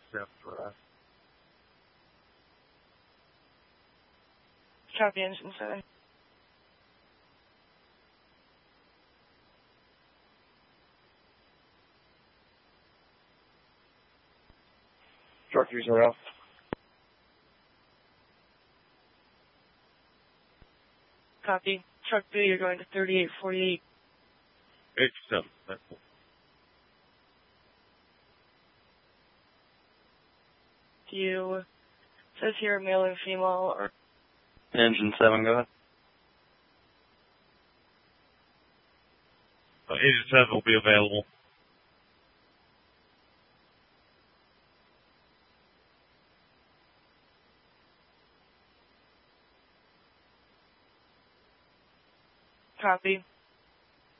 accept for us. Copy, Engine 7. Truck 30. Copy. Truck 3, you're going to 3848. 87. That's cool. Do you, says here male and female, or? Engine 7, go ahead. Engine 7 will be available. Copy.